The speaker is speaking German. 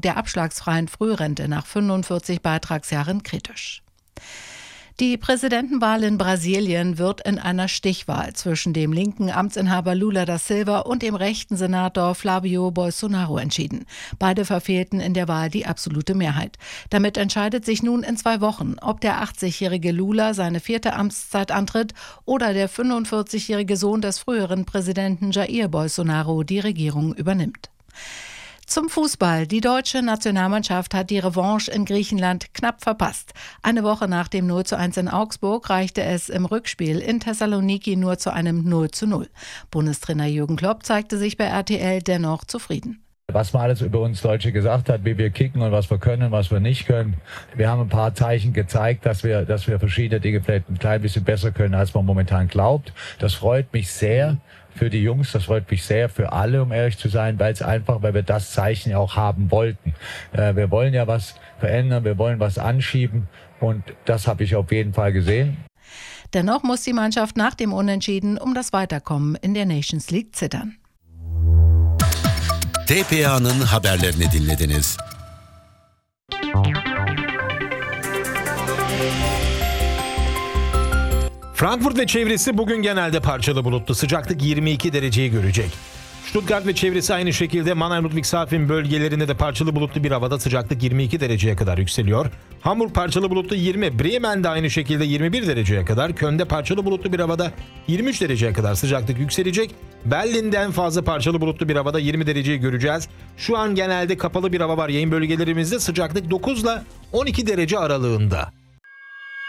der abschlagsfreien Frührente nach 45 Beitragsjahren kritisch. Die Präsidentenwahl in Brasilien wird in einer Stichwahl zwischen dem linken Amtsinhaber Lula da Silva und dem rechten Senator Flavio Bolsonaro entschieden. Beide verfehlten in der Wahl die absolute Mehrheit. Damit entscheidet sich nun in 2 Wochen, ob der 80-jährige Lula seine 4. Amtszeit antritt oder der 45-jährige Sohn des früheren Präsidenten Jair Bolsonaro die Regierung übernimmt. Zum Fußball. Die deutsche Nationalmannschaft hat die Revanche in Griechenland knapp verpasst. Eine Woche nach dem 0:1 in Augsburg reichte es im Rückspiel in Thessaloniki nur zu einem 0:0. Bundestrainer Jürgen Klopp zeigte sich bei RTL dennoch zufrieden. Was man alles über uns Deutsche gesagt hat, wie wir kicken und was wir können und was wir nicht können. Wir haben ein paar Zeichen gezeigt, dass wir verschiedene Dinge vielleicht ein klein bisschen besser können, als man momentan glaubt. Das freut mich sehr für die Jungs, das freut mich sehr für alle, um ehrlich zu sein, weil wir das Zeichen ja auch haben wollten. Wir wollen ja was verändern, wir wollen was anschieben und das habe ich auf jeden Fall gesehen. Dennoch muss die Mannschaft nach dem Unentschieden um das Weiterkommen in der Nations League zittern. TPA'nın haberlerini dinlediniz. Frankfurt ve çevresi bugün genelde parçalı bulutlu. Sıcaklık 22 dereceyi görecek. Stuttgart ve çevresi aynı şekilde. Mannheim, Ludwigshafen bölgelerinde de parçalı bulutlu bir havada sıcaklık 22 dereceye kadar yükseliyor. Hamburg parçalı bulutlu 20, Bremen de aynı şekilde 21 dereceye kadar. Köln'de parçalı bulutlu bir havada 23 dereceye kadar sıcaklık yükselecek. Berlin'de en fazla parçalı bulutlu bir havada 20 dereceyi göreceğiz. Şu an genelde kapalı bir hava var yayın bölgelerimizde. Sıcaklık 9 ile 12 derece aralığında.